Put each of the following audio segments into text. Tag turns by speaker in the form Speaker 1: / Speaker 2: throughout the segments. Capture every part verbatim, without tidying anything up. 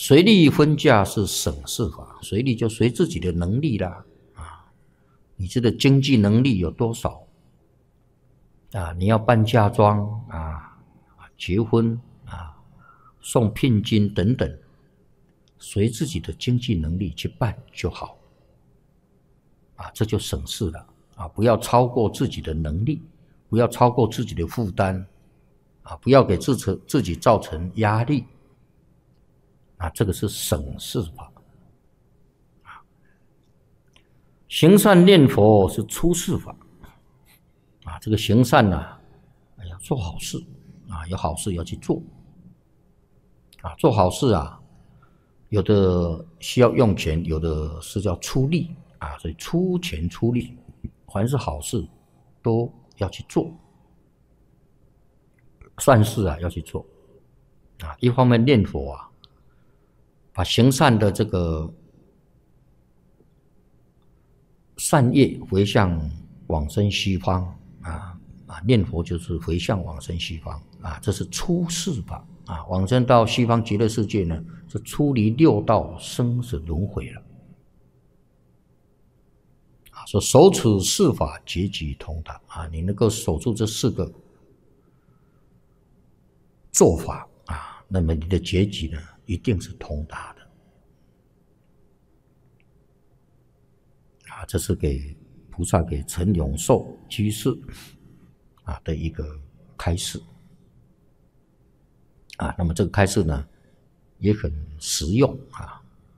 Speaker 1: 随力分价是省事法，随力就随自己的能力啦，啊，你这个经济能力有多少啊？你要办嫁妆啊、结婚啊、送聘金等等，随自己的经济能力去办就好，啊，这就省事了啊！不要超过自己的能力，不要超过自己的负担，啊，不要给自己自己造成压力。啊，这个是省事法。行善念佛是出世法。啊，这个行善呢、啊，哎呀，做好事啊，有好事要去做。啊，做好事啊，有的需要用钱，有的是叫出力啊，所以出钱出力，凡是好事都要去做。善事啊，要去做。啊，一方面念佛啊。把行善的这个善业回向往生西方啊啊，念佛就是回向往生西方啊，这是出世法啊，往生到西方极乐世界呢，是出离六道生死轮回了啊。说守此四法，结集通达啊，你能够守住这四个做法啊，那么你的结集呢，一定是通达的。啊，这是给菩萨给陈永寿居士啊的一个开示啊。那么这个开示呢，也很实用啊。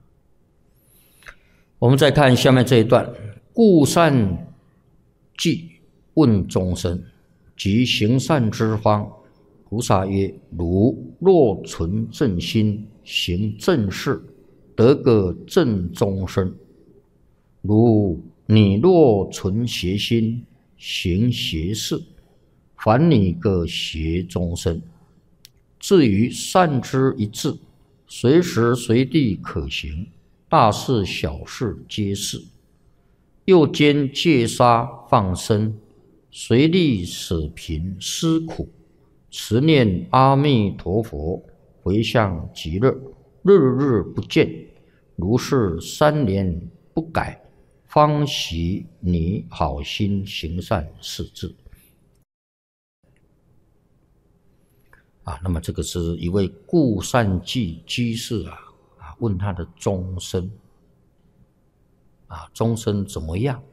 Speaker 1: 我们再看下面这一段：故善记问众生，即行善之方。菩萨曰：汝若存正心，行正事，得个正终身。如你若存邪心，行邪事，反你个邪终身。至于善之一字，随时随地可行，大事小事皆是。又兼戒杀放生，随力舍贫施苦，持念阿弥陀佛，回向极乐，日日不见。如是三年不改，方习你好心行善四字。啊，那么这个是一位顾善记居士啊，啊问他的终身，啊终身怎么样？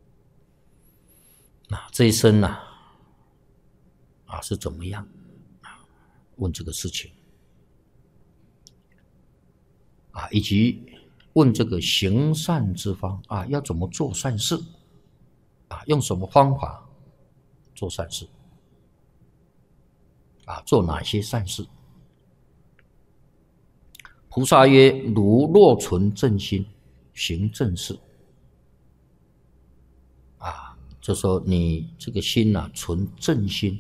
Speaker 1: 啊这一生呢、啊，啊是怎么样？啊问这个事情，啊以及问这个行善之方啊，要怎么做善事？啊用什么方法做善事？啊，做哪些善事？菩萨曰：汝若存正心，行正事。啊，就说你这个心啊，存正心。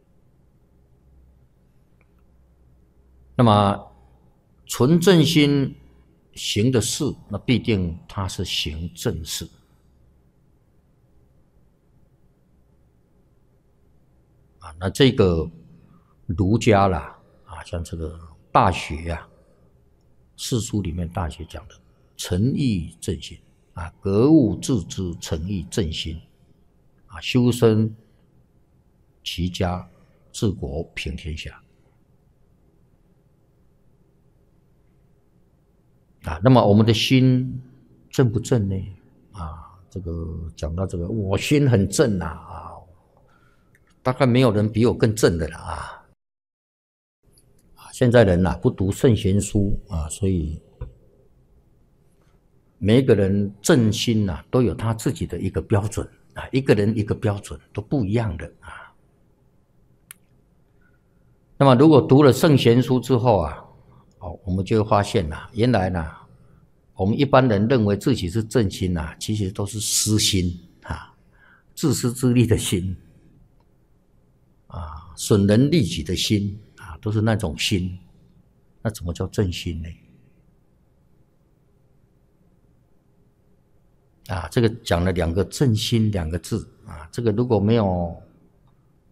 Speaker 1: 那么存正心行的事，那必定它是行正事。啊，那这个儒家啦，啊，像这个《大学》啊，四书里面《大学》讲的诚意正心啊，格物致知，诚意正心啊，修身齐家治国平天下啊。那么我们的心正不正呢？啊，这个讲到这个，我心很正啊啊，大概没有人比我更正的了啊。现在人啊不读圣贤书啊，所以每一个人正心啊都有他自己的一个标准啊，一个人一个标准都不一样的啊。那么如果读了圣贤书之后啊，哦，我们就会发现啊，原来呢，我们一般人认为自己是正心啊，其实都是私心啊，自私自利的心啊，损人利己的心。都是那种心，那怎么叫正心呢？啊，这个讲了两个正心两个字啊，这个如果没有